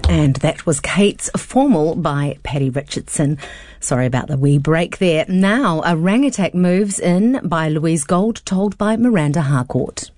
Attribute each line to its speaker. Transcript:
Speaker 1: And that was Kate's Formal by Paddy Richardson. Sorry about the wee break there. Now, Orangutak moves in by Louise Gold, told by Miranda Harcourt.